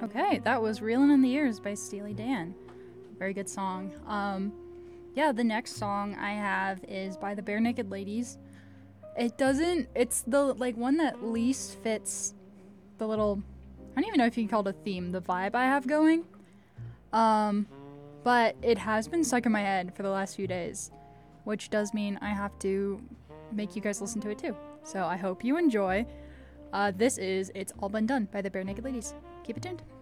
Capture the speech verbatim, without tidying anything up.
Okay, that was Reelin' in the Ears by Steely Dan. Very good song. Um, yeah, the next song I have is by the Bare Naked Ladies. It doesn't, it's the, like, one that least fits the little, I don't even know if you can call it a theme, the vibe I have going. Um, but it has been stuck in my head for the last few days, which does mean I have to make you guys listen to it too. So I hope you enjoy. Uh, this is It's All Been Done by the Bare Naked Ladies. Keep it tuned.